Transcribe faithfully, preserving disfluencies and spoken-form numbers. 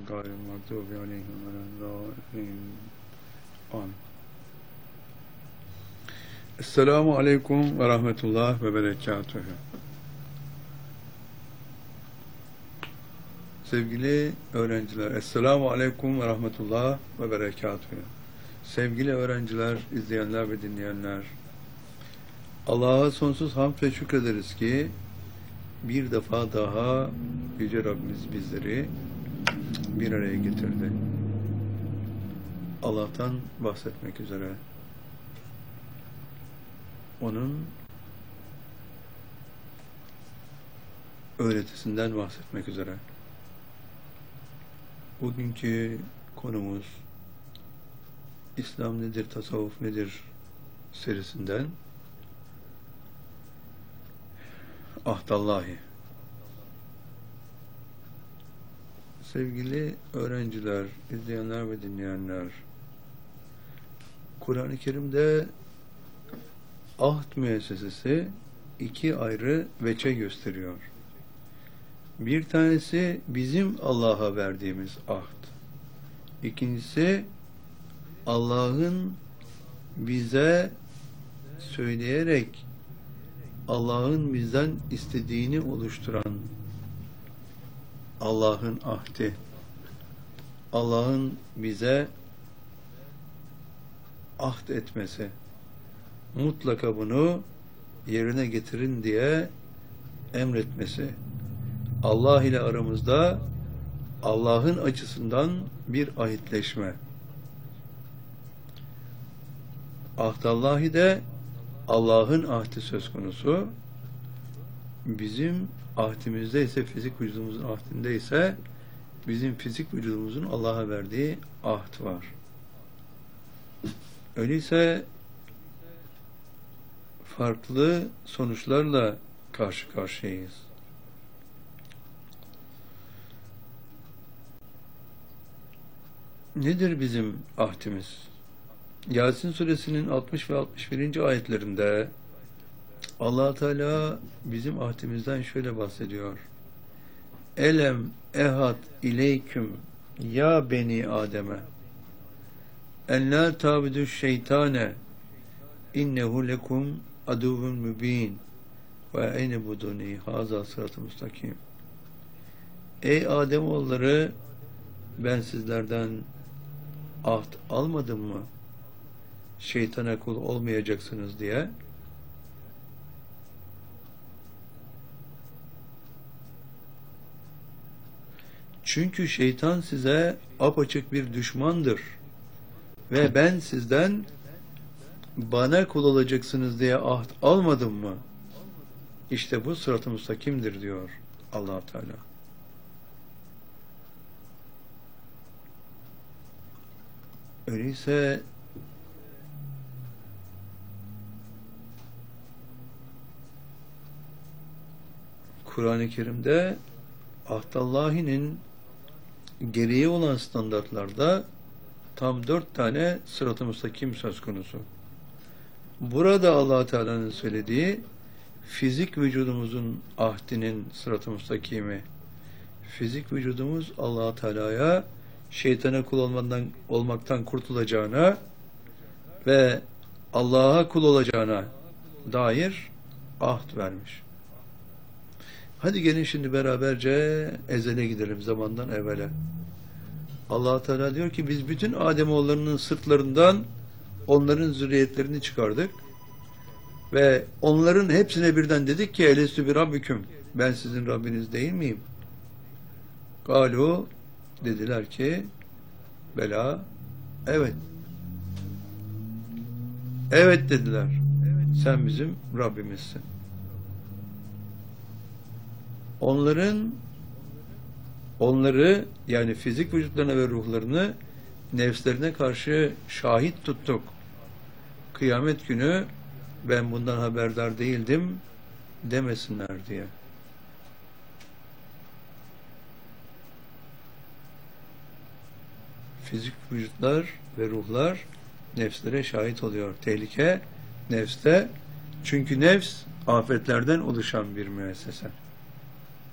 gayril mağdubi aleyhim veleddâllîn. Amin. Esselamu aleyküm ve rahmetullah ve berekatühü. Sevgili öğrenciler, Esselamu aleyküm ve rahmetullah ve berekatühü. Sevgili öğrenciler, izleyenler ve dinleyenler, Allah'a sonsuz hamd ve şükrederiz ki bir defa daha Yüce Rabbimiz bizleri bir araya getirdi. Allah'tan bahsetmek üzere, onun öğretisinden bahsetmek üzere. Bugünkü konumuz İslam nedir, tasavvuf nedir serisinden Ahdallahi. Sevgili öğrenciler, izleyenler ve dinleyenler, Kur'an-ı Kerim'de ahd müessesesi iki ayrı veçe gösteriyor. Bir tanesi bizim Allah'a verdiğimiz ahd. İkincisi Allah'ın bize söyleyerek Allah'ın bizden istediğini oluşturan Allah'ın ahdi. Allah'ın bize ahd etmesi. Mutlaka bunu yerine getirin diye emretmesi. Allah ile aramızda Allah'ın açısından bir ahitleşme. Ahdallahi de Allah'ın ahdi söz konusu. Bizim ahdimizde ise, fizik vücudumuzun ahdinde ise bizim fizik vücudumuzun Allah'a verdiği ahd var. Öyleyse farklı sonuçlarla karşı karşıyayız. Nedir bizim ahdimiz? Yasin suresinin altmış ve altmış birinci ayetlerinde Allah Teala bizim ahdimizden şöyle bahsediyor. Elem ehad ileyküm ya beni Adem'e en la tabudu şeytane innehu lekum aduvun mübin ve eyne buduni haza sırat-ı müstakim. Ey Ademoğulları, ben sizlerden ahd almadım mı? Şeytana kul olmayacaksınız diye. Çünkü şeytan size apaçık bir düşmandır. Ve ben sizden bana kul olacaksınız diye ahd almadım mı? İşte bu sırat-ı müstakimdir diyor Allah Teala. Öyleyse Kur'an-ı Kerim'de Ahdallahi'nin gereği olan standartlarda tam dört tane sırat-ı müstakim söz konusu. Burada Allah Teala'nın söylediği fizik vücudumuzun ahdinin sırat-ı müstakimi. Fizik vücudumuz Allah Teala'ya şeytana kul olmadan, olmaktan kurtulacağına ve Allah'a kul olacağına dair ahd vermiş. Hadi gelin şimdi beraberce ezele gidelim, zamandan evvele. Allah Teala diyor ki biz bütün Ademoğullarının sırtlarından onların zürriyetlerini çıkardık ve onların hepsine birden dedik ki elestü bi rabbiküm, ben sizin Rabbiniz değil miyim? Galu, dediler ki bela, evet. Evet dediler. Sen bizim Rabbimizsin. Onların onları yani fizik vücutlarına ve ruhlarını nefslerine karşı şahit tuttuk. Kıyamet günü ben bundan haberdar değildim demesinler diye. Fizik vücutlar ve ruhlar nefslere şahit oluyor. Tehlike nefste. Çünkü nefs afetlerden oluşan bir müessese.